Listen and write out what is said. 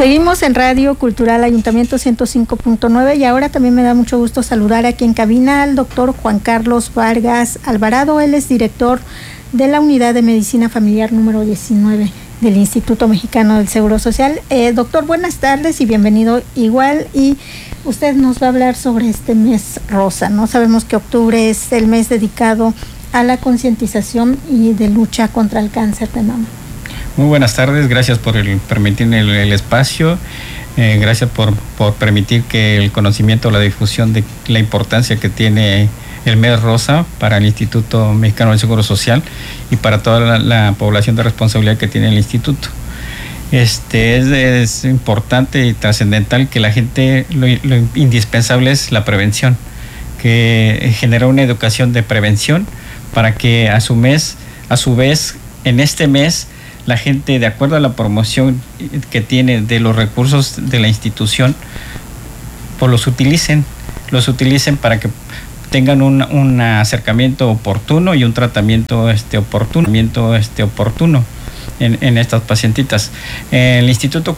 Seguimos en Radio Cultural Ayuntamiento 105.9 y ahora también me da mucho gusto saludar aquí en cabina al doctor Juan Carlos Vargas Alvarado. Él es director de la Unidad de Medicina Familiar número 19 del Instituto Mexicano del Seguro Social. Doctor, buenas tardes y bienvenido igual. Y usted nos va a hablar sobre este mes rosa, ¿no? Sabemos que octubre es el mes dedicado a la concientización y de lucha contra el cáncer de mama. Muy buenas tardes, gracias por permitirme el espacio, gracias por permitir que el conocimiento, la difusión de la importancia que tiene el mes rosa para el Instituto Mexicano del Seguro Social y para toda la población de responsabilidad que tiene el instituto. Es importante y trascendental que la gente, lo indispensable es la prevención, que genera una educación de prevención para que a su vez, en este mes, la gente, de acuerdo a la promoción que tiene de los recursos de la institución, pues los utilicen para que tengan un acercamiento oportuno y un tratamiento oportuno en estas pacientitas. El instituto